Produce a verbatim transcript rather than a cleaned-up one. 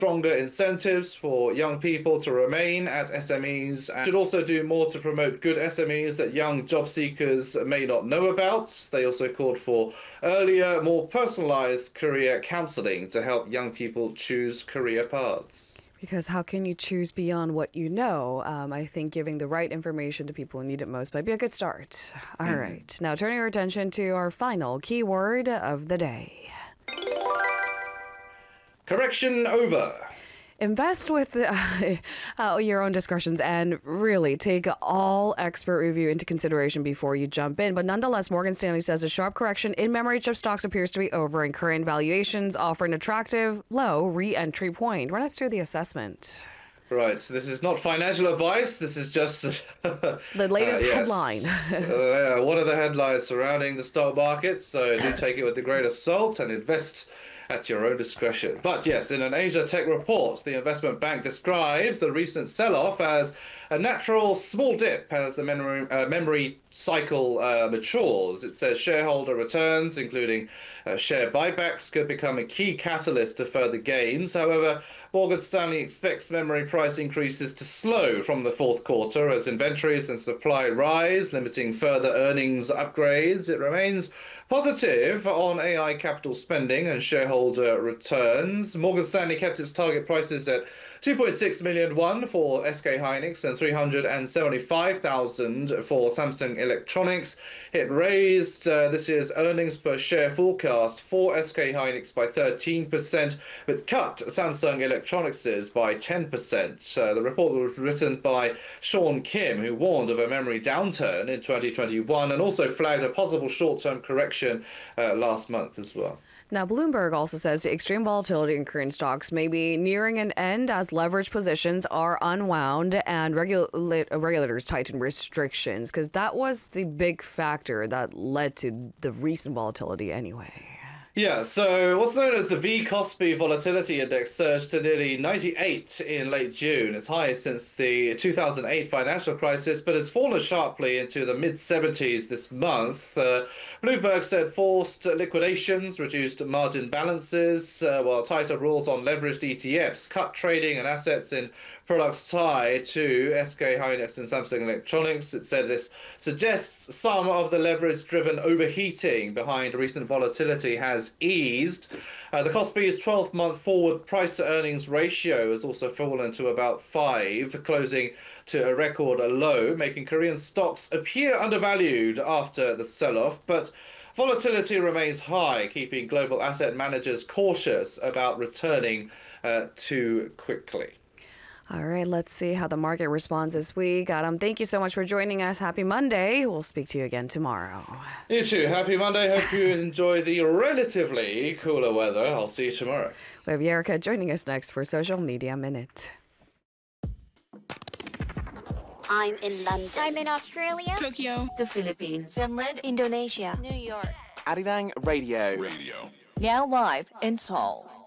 stronger incentives for young people to remain at S M Es, and should also do more to promote good S M Es that young job seekers may not know about. They also called for earlier, more personalized career counseling to help young people choose career paths. Because how can you choose beyond what you know? Um, I think giving the right information to people who need it most might be a good start. All mm. right. Now turning our attention to our final keyword of the day. Correction over. Invest with uh, uh, your own discretions and really take all expert review into consideration before you jump in. But nonetheless, Morgan Stanley says a sharp correction in memory chip stocks appears to be over and current valuations offer an attractive low re-entry point. Run us through the assessment. Right, so this is not financial advice. This is just the latest uh, yes. headline. uh, yeah, what are the headlines surrounding the stock market? So do take it with a grain of salt and invest at your own discretion. But yes, in an Asia Tech report, the investment bank described the recent sell-off as a natural small dip as the memory, uh, memory cycle uh, matures. It says shareholder returns, including uh, share buybacks, could become a key catalyst to further gains. However, Morgan Stanley expects memory price increases to slow from the fourth quarter as inventories and supply rise, limiting further earnings upgrades. It remains positive on A I capital spending and shareholder returns. Morgan Stanley kept its target prices at two point six million won for S K Hynix and three hundred seventy-five thousand for Samsung Electronics. It raised uh, this year's earnings per share forecast for S K Hynix by thirteen percent, but cut Samsung Electronics' by ten percent. Uh, the report was written by Sean Kim, who warned of a memory downturn in twenty twenty-one and also flagged a possible short-term correction uh, last month as well. Now, Bloomberg also says the extreme volatility in current stocks may be nearing an end as leverage positions are unwound and regula- regulators tighten restrictions, because that was the big factor that led to the recent volatility anyway. Yeah, so what's known as the V Kospi Volatility Index surged to nearly ninety-eight in late June, its highest since the two thousand eight financial crisis, but has fallen sharply into the mid seventies this month. Uh, Bloomberg said forced liquidations reduced margin balances, uh, while tighter rules on leveraged E T Fs cut trading and assets in products tied to S K Hynix and Samsung Electronics. It said this suggests some of the leverage-driven overheating behind recent volatility has eased. Uh, the Kospi's twelve-month forward price-to-earnings ratio has also fallen to about five, closing to a record low, making Korean stocks appear undervalued after the sell-off. But volatility remains high, keeping global asset managers cautious about returning uh, too quickly. All right, let's see how the market responds this week. Adam, thank you so much for joining us. Happy Monday. We'll speak to you again tomorrow. You too. Happy Monday. Hope you enjoy the relatively cooler weather. I'll see you tomorrow. We have Erica joining us next for Social Media Minute. I'm in London. I'm in Australia. Tokyo. The Philippines. Finland. Indonesia. New York. Arirang Radio. Radio. Now live in Seoul.